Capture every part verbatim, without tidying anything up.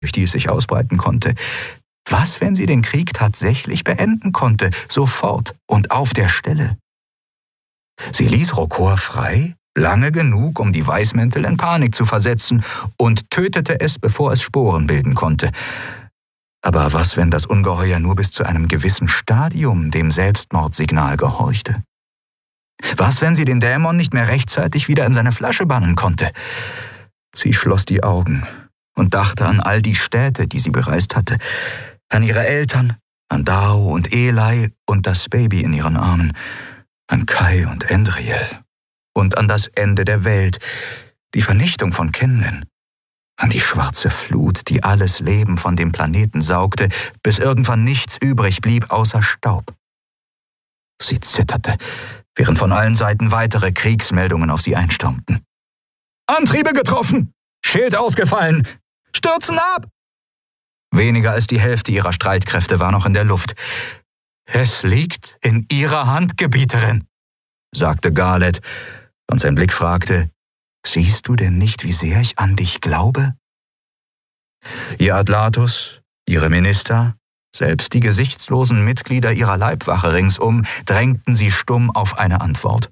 durch die es sich ausbreiten konnte. Was, wenn sie den Krieg tatsächlich beenden konnte, sofort und auf der Stelle? Sie ließ Rokor frei, lange genug, um die Weißmäntel in Panik zu versetzen, und tötete es, bevor es Sporen bilden konnte. Aber was, wenn das Ungeheuer nur bis zu einem gewissen Stadium dem Selbstmordsignal gehorchte? Was, wenn sie den Dämon nicht mehr rechtzeitig wieder in seine Flasche bannen konnte? Sie schloss die Augen und dachte an all die Städte, die sie bereist hatte, an ihre Eltern, an Dao und Eli und das Baby in ihren Armen, an Kai und Endriel und an das Ende der Welt, die Vernichtung von Kinlen, an die schwarze Flut, die alles Leben von dem Planeten saugte, bis irgendwann nichts übrig blieb außer Staub. Sie zitterte, während von allen Seiten weitere Kriegsmeldungen auf sie einstürmten. »Antriebe getroffen! Schild ausgefallen! Stürzen ab!« Weniger als die Hälfte ihrer Streitkräfte war noch in der Luft. »Es liegt in Ihrer Hand, Gebieterin«, sagte Garlet, und sein Blick fragte, »Siehst du denn nicht, wie sehr ich an dich glaube?« Ihr Adlatus, ihre Minister, selbst die gesichtslosen Mitglieder ihrer Leibwache ringsum drängten sie stumm auf eine Antwort.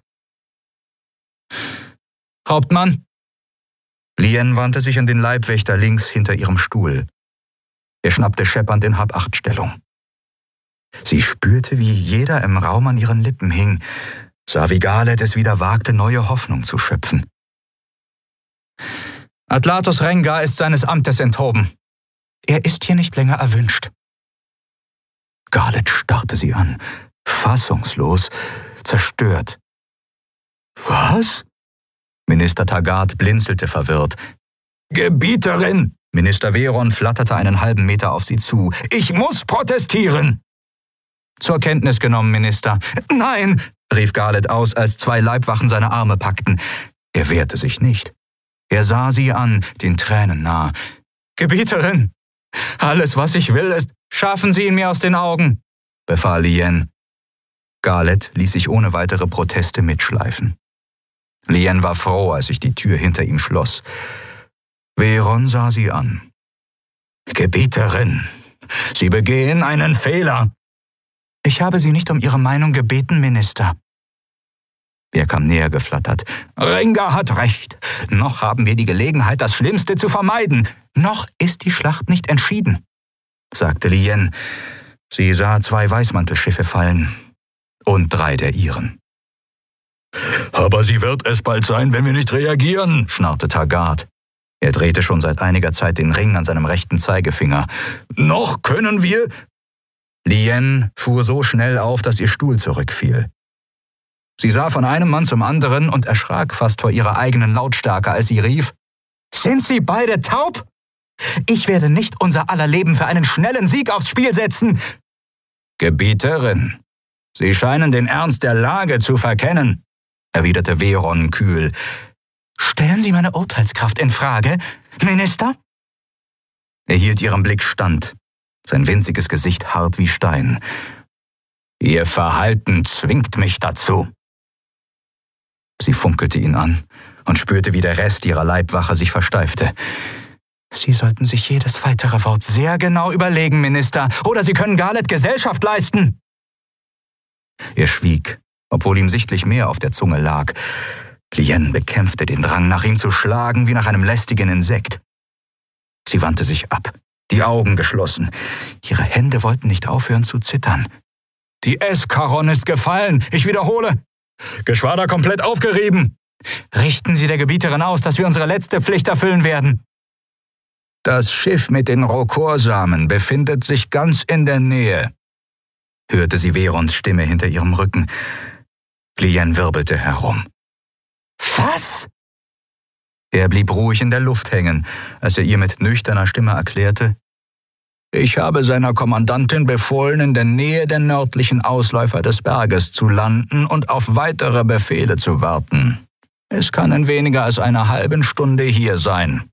»Hauptmann!« Lien wandte sich an den Leibwächter links hinter ihrem Stuhl. Er schnappte scheppernd in Hab-Acht-Stellung. Sie spürte, wie jeder im Raum an ihren Lippen hing, sah, wie Garlet es wieder wagte, neue Hoffnung zu schöpfen. »Adlatus Rengar ist seines Amtes enthoben. Er ist hier nicht länger erwünscht.« Garlet starrte sie an, fassungslos, zerstört. »Was?« Minister Taggart blinzelte verwirrt. »Gebieterin!« Minister Veron flatterte einen halben Meter auf sie zu. »Ich muss protestieren!« »Zur Kenntnis genommen, Minister.« »Nein!« rief Garlet aus, als zwei Leibwachen seine Arme packten. Er wehrte sich nicht. Er sah sie an, den Tränen nah. »Gebieterin! Alles, was ich will, ist, schaffen Sie ihn mir aus den Augen«, befahl Lien. Garlet ließ sich ohne weitere Proteste mitschleifen. Lien war froh, als sich die Tür hinter ihm schloss. Veron sah sie an. »Gebieterin, Sie begehen einen Fehler.« »Ich habe Sie nicht um Ihre Meinung gebeten, Minister.« Er kam näher geflattert. »Rengar hat recht. Noch haben wir die Gelegenheit, das Schlimmste zu vermeiden. Noch ist die Schlacht nicht entschieden«, sagte Lien. Sie sah zwei Weißmantelschiffe fallen und drei der ihren. »Aber sie wird es bald sein, wenn wir nicht reagieren«, schnarrte Taggart. Er drehte schon seit einiger Zeit den Ring an seinem rechten Zeigefinger. »Noch können wir...« Lien fuhr so schnell auf, dass ihr Stuhl zurückfiel. Sie sah von einem Mann zum anderen und erschrak fast vor ihrer eigenen Lautstärke, als sie rief, »Sind Sie beide taub? Ich werde nicht unser aller Leben für einen schnellen Sieg aufs Spiel setzen.« »Gebieterin, Sie scheinen den Ernst der Lage zu verkennen«, erwiderte Veron kühl. »Stellen Sie meine Urteilskraft in Frage, Minister?« Er hielt ihrem Blick stand, sein winziges Gesicht hart wie Stein. »Ihr Verhalten zwingt mich dazu.« Sie funkelte ihn an und spürte, wie der Rest ihrer Leibwache sich versteifte. »Sie sollten sich jedes weitere Wort sehr genau überlegen, Minister, oder Sie können Garlet Gesellschaft leisten.« Er schwieg, obwohl ihm sichtlich mehr auf der Zunge lag. Lien bekämpfte den Drang, nach ihm zu schlagen, wie nach einem lästigen Insekt. Sie wandte sich ab, die Augen geschlossen. Ihre Hände wollten nicht aufhören zu zittern. »Die Eskaron ist gefallen, ich wiederhole. Geschwader komplett aufgerieben. Richten Sie der Gebieterin aus, dass wir unsere letzte Pflicht erfüllen werden.« »Das Schiff mit den Rokorsamen befindet sich ganz in der Nähe«, hörte sie Verons Stimme hinter ihrem Rücken. Lien wirbelte herum. »Was?« Er blieb ruhig in der Luft hängen, als er ihr mit nüchterner Stimme erklärte, »Ich habe seiner Kommandantin befohlen, in der Nähe der nördlichen Ausläufer des Berges zu landen und auf weitere Befehle zu warten. Es kann in weniger als einer halben Stunde hier sein.«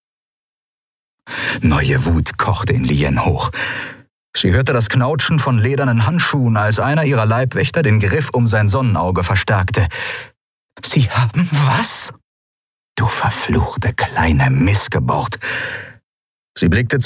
Neue Wut kochte in Lien hoch. Sie hörte das Knautschen von ledernen Handschuhen, als einer ihrer Leibwächter den Griff um sein Sonnenauge verstärkte. »Sie haben was? Du verfluchte kleine Missgeburt!« Sie blickte